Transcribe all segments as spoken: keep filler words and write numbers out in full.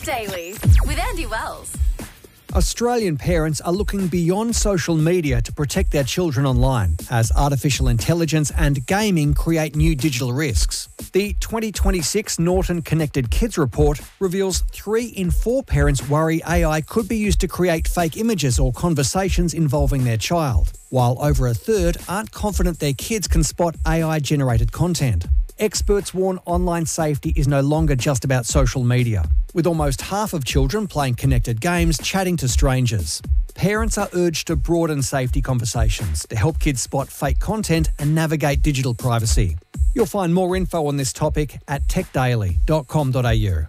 Daily with Andy Wells. Australian parents are looking beyond social media to protect their children online as artificial intelligence and gaming create new digital risks. The twenty twenty-six Norton Connected Kids report reveals three in four parents worry A I could be used to create fake images or conversations involving their child, while over a third aren't confident their kids can spot A I-generated content. Experts warn online safety is no longer just about social media, with almost half of children playing connected games chatting to strangers. Parents are urged to broaden safety conversations to help kids spot fake content and navigate digital privacy. You'll find more info on this topic at tech daily dot com dot a u.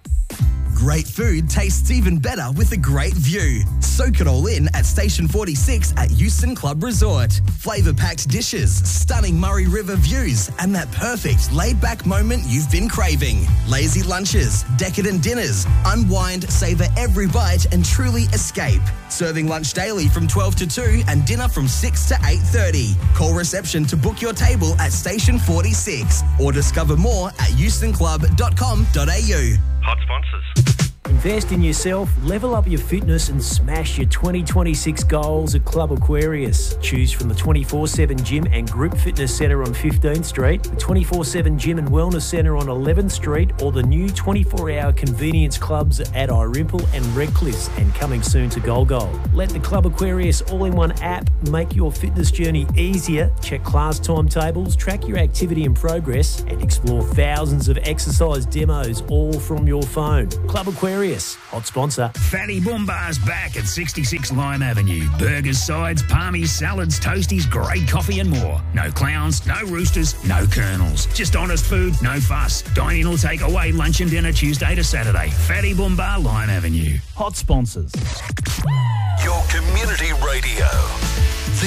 Great food tastes even better with a great view. Soak it all in at Station forty-six at Euston Club Resort. Flavour-packed dishes, stunning Murray River views, and that perfect laid-back moment you've been craving. Lazy lunches, decadent dinners. Unwind, savour every bite and truly escape. Serving lunch daily from twelve to two and dinner from six to eight thirty. Call reception to book your table at Station forty-six or discover more at euston club dot com dot a u. Hot sponsors. Invest in yourself, level up your fitness and smash your twenty twenty-six goals at Club Aquarius. Choose from the twenty-four seven Gym and Group Fitness Centre on fifteenth Street, the twenty-four seven Gym and Wellness Centre on eleventh Street, or the new twenty-four hour convenience clubs at Irimple and Redcliffe, and coming soon to Golgol. Let the Club Aquarius all-in-one app make your fitness journey easier. Check class timetables, track your activity and progress, and explore thousands of exercise demos all from your phone. Club Aquarius, hot sponsor. Fatty Boombar's back at sixty-six Lime Avenue. Burgers, sides, palmies, salads, toasties, great coffee and more. No clowns, no roosters, no colonels. Just honest food, no fuss. Dine in or take away lunch and dinner Tuesday to Saturday. Fatty Boombar, Lime Avenue. Hot sponsors. Your community radio.